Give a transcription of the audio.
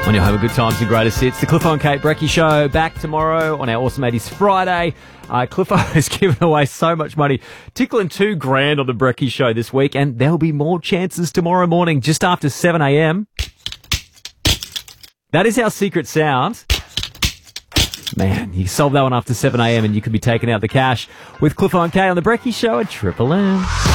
On your home of good times and greatest hits, the Cliffo and Kate Brecky Show back tomorrow on our Awesome 80s Friday. Cliffo has given away so much money, tickling $2,000 on the Brecky Show this week, and there'll be more chances tomorrow morning just after 7 a.m. That is our secret sound. Man, you solve that one after 7 a.m. and you could be taking out the cash with Cliffo and Kate on the Brecky Show at Triple M.